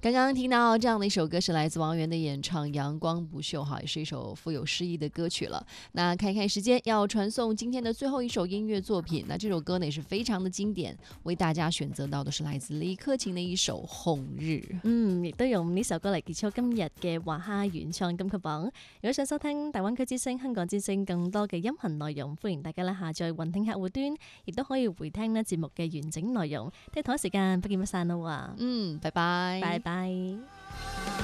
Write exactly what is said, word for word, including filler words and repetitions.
刚刚聽到這樣的一首歌是來自王源的演唱《陽光不鏽》，哈，也是一首富有詩意的歌曲了。那看一看時間，要傳送今天的最後一首音樂作品。那這首歌呢也是非常的經典，為大家選擇到的是來自李克勤的一首《紅日》。 嗯，亦都用呢首歌嚟結束今日嘅華夏原創金曲榜。如果想收聽大灣區之聲、香港之聲更多嘅音頻內容，歡迎大家咧下載雲聽客戶端，亦都可以回聽呢節目嘅完整內容。聽日同一時間不見不散咯。 嗯，拜拜， 拜拜。